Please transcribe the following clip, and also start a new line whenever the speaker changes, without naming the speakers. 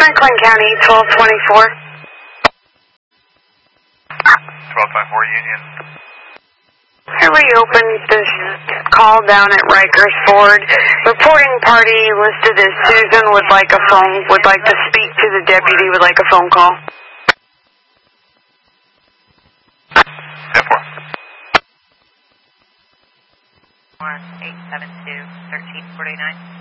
Franklin County, 1224.
1224 Union.
Here we opened this call down at Rikers Ford. Reporting party listed as Susan would like to speak to the deputy, would like a phone call.
10-4.
1872-1349.